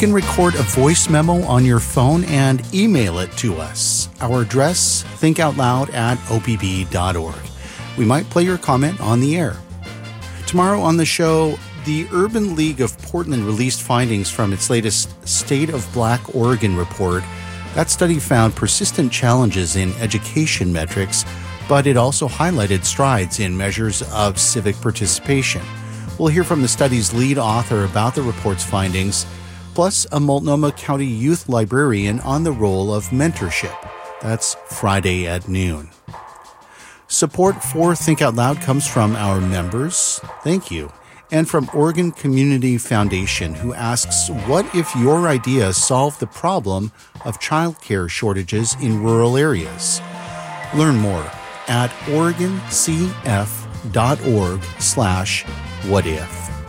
can record a voice memo on your phone and email it to us. Our address, thinkoutloud@opb.org. We might play your comment on the air. Tomorrow on the show, the Urban League of Portland released findings from its latest State of Black Oregon report. That study found persistent challenges in education metrics, but it also highlighted strides in measures of civic participation. We'll hear from the study's lead author about the report's findings, plus a Multnomah County youth librarian on the role of mentorship. That's Friday at noon. Support for Think Out Loud comes from our members. Thank you. And from Oregon Community Foundation, who asks, what if your idea solved the problem of childcare shortages in rural areas? Learn more at oregoncf.org/whatif.